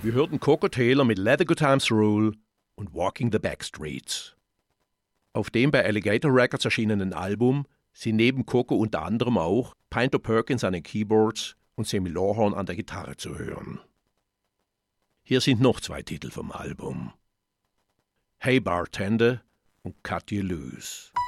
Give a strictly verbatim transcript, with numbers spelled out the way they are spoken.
Wir hörten Coco Taylor mit Let the Good Times Roll und Walking the Backstreets. Auf dem bei Alligator Records erschienenen Album sind neben Coco unter anderem auch Pinto Perkins an den Keyboards und Sammy Lawhorn an der Gitarre zu hören. Hier sind noch zwei Titel vom Album: Hey Bartender und Cut You Loose.